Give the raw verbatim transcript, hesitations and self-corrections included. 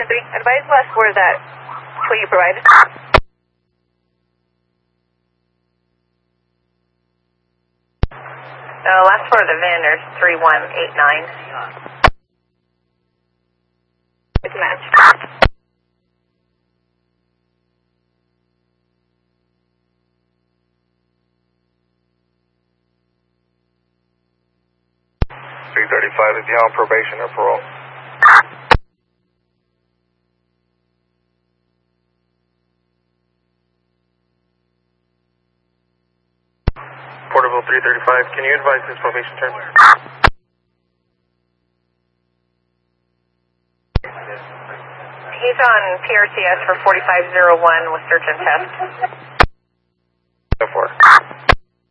Advise last four of that what you provided. Uh, last four of the V I N is three one eight nine. It's matched. three thirty-five, is he on probation or parole? Porterville three thirty-five, can you advise his probation term? He's on P R C S for forty-five oh one with search and test.